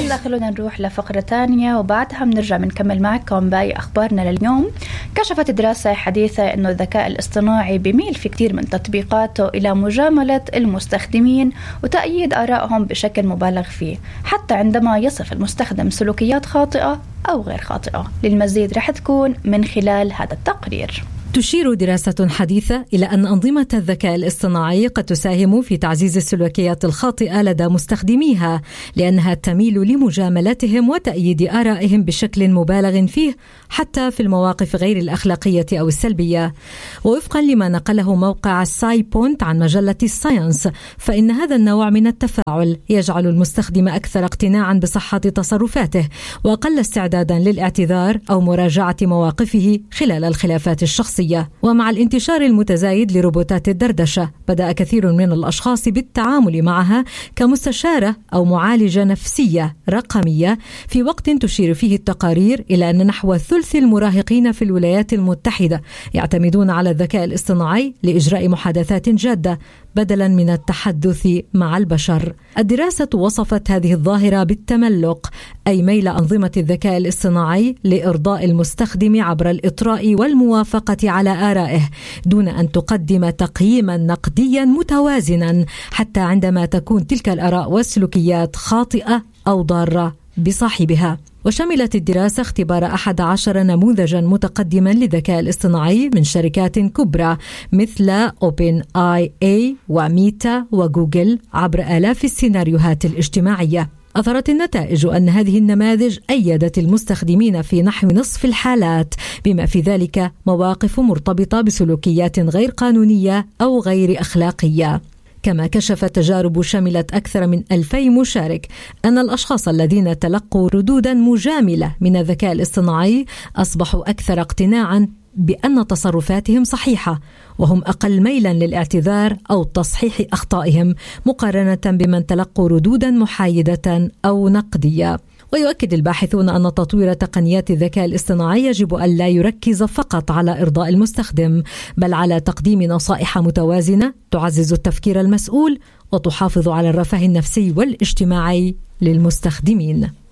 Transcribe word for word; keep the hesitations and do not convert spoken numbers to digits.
هلا خلونا نروح لفقرة تانية وبعدها بنرجع بنكمل معكم باقي أخبارنا لليوم. كشفت دراسة حديثة إنه الذكاء الاصطناعي بيميل في كتير من تطبيقاته إلى مجاملة المستخدمين وتأييد آرائهم بشكل مبالغ فيه، حتى عندما يصف المستخدم سلوكيات خاطئة أو غير خاطئة. للمزيد رح تكون من خلال هذا التقرير. تشير دراسة حديثة إلى أن أنظمة الذكاء الاصطناعي قد تساهم في تعزيز السلوكيات الخاطئة لدى مستخدميها، لأنها تميل لمجاملتهم وتأييد آرائهم بشكل مبالغ فيه حتى في المواقف غير الأخلاقية أو السلبية. ووفقا لما نقله موقع ساي بوينت عن مجلة الساينس، فإن هذا النوع من التفاعل يجعل المستخدم أكثر اقتناعا بصحة تصرفاته وأقل استعدادا للاعتذار أو مراجعة مواقفه خلال الخلافات الشخصية. ومع الانتشار المتزايد لروبوتات الدردشة، بدأ كثير من الأشخاص بالتعامل معها كمستشارة أو معالجة نفسية رقمية، في وقت تشير فيه التقارير إلى أن نحو ثلث المراهقين في الولايات المتحدة يعتمدون على الذكاء الاصطناعي لإجراء محادثات جادة بدلا من التحدث مع البشر. الدراسة وصفت هذه الظاهرة بالتملق، أي ميل أنظمة الذكاء الاصطناعي لإرضاء المستخدم عبر الإطراء والموافقة على آرائه دون أن تقدم تقييما نقديا متوازنا، حتى عندما تكون تلك الآراء والسلوكيات خاطئة أو ضارة بصاحبها. وشملت الدراسة اختبار أحد عشر نموذجا متقدما للذكاء الاصطناعي من شركات كبرى مثل أوبن آي إي وميتا وجوجل عبر آلاف السيناريوهات الاجتماعية. أظهرت النتائج أن هذه النماذج أيدت المستخدمين في نحو نصف الحالات، بما في ذلك مواقف مرتبطة بسلوكيات غير قانونية أو غير أخلاقية. كما كشفت تجارب شملت أكثر من ألفي مشارك أن الأشخاص الذين تلقوا ردودا مجاملة من الذكاء الاصطناعي أصبحوا أكثر اقتناعا بأن تصرفاتهم صحيحة، وهم أقل ميلا للاعتذار أو تصحيح أخطائهم مقارنة بمن تلقوا ردودا محايدة أو نقدية. ويؤكد الباحثون أن تطوير تقنيات الذكاء الاصطناعي يجب أن لا يركز فقط على إرضاء المستخدم، بل على تقديم نصائح متوازنة تعزز التفكير المسؤول وتحافظ على الرفاه النفسي والاجتماعي للمستخدمين.